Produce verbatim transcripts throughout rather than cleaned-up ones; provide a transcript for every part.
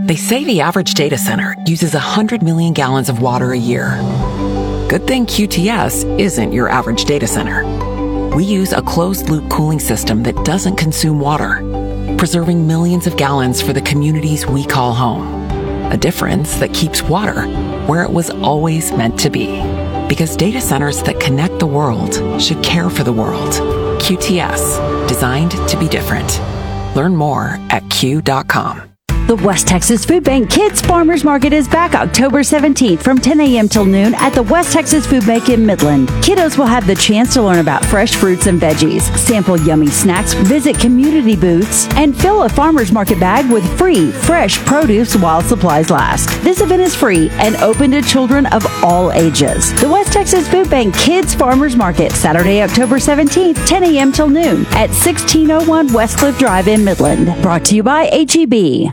They say the average data center uses one hundred million gallons of water a year. Good thing Q T S isn't your average data center. We use a closed-loop cooling system that doesn't consume water, preserving millions of gallons for the communities we call home. A difference that keeps water where it was always meant to be. Because data centers that connect the world should care for the world. Q T S, designed to be different. Learn more at Q dot com. The West Texas Food Bank Kids Farmers Market is back October seventeenth from ten a.m. till noon at the West Texas Food Bank in Midland. Kiddos will have the chance to learn about fresh fruits and veggies, sample yummy snacks, visit community booths, and fill a farmer's market bag with free, fresh produce while supplies last. This event is free and open to children of all ages. The West Texas Food Bank Kids Farmers Market, Saturday, October seventeenth, ten a.m. till noon at sixteen oh one Westcliff Drive in Midland. Brought to you by H E B.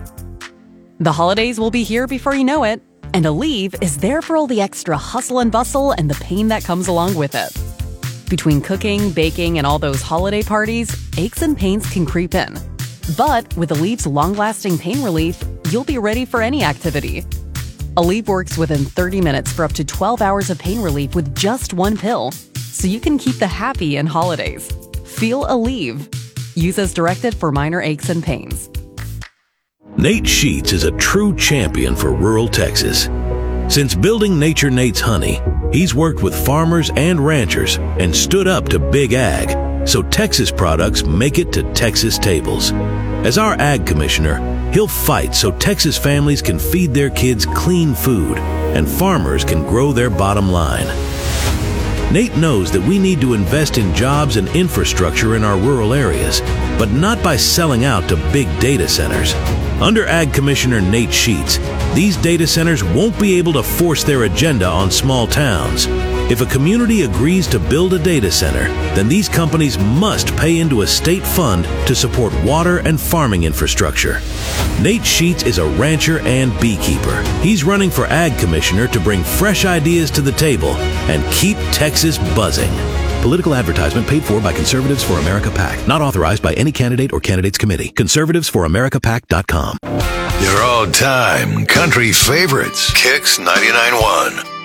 The holidays will be here before you know it, and Aleve is there for all the extra hustle and bustle and the pain that comes along with it. Between cooking, baking, and all those holiday parties, aches and pains can creep in. But with Aleve's long-lasting pain relief, you'll be ready for any activity. Aleve works within thirty minutes for up to twelve hours of pain relief with just one pill, so you can keep the happy in holidays. Feel Aleve. Use as directed for minor aches and pains. Nate Sheets is a true champion for rural Texas. Since building Nature Nate's Honey, he's worked with farmers and ranchers and stood up to Big Ag, so Texas products make it to Texas tables. As our Ag Commissioner, he'll fight so Texas families can feed their kids clean food and farmers can grow their bottom line. Nate knows that we need to invest in jobs and infrastructure in our rural areas, but not by selling out to big data centers. Under Ag Commissioner Nate Sheets, these data centers won't be able to force their agenda on small towns. If a community agrees to build a data center, then these companies must pay into a state fund to support water and farming infrastructure. Nate Sheets is a rancher and beekeeper. He's running for Ag Commissioner to bring fresh ideas to the table and keep Texas buzzing. Political advertisement paid for by Conservatives for America PAC. Not authorized by any candidate or candidates committee. Conservatives for America Pac dot com. Your all-time country favorites. Kicks ninety-nine point one.